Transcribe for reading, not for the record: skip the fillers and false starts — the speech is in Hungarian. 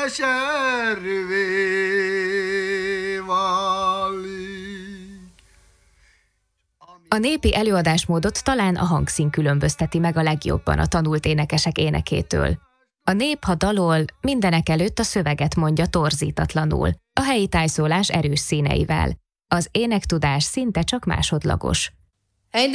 keservé válik. A népi előadásmódot talán a hangszín különbözteti meg a legjobban a tanult énekesek énekétől. A nép, ha dalol, mindenek előtt a szöveget mondja torzítatlanul, a helyi tájszólás erős színeivel. Az énektudás szinte csak másodlagos.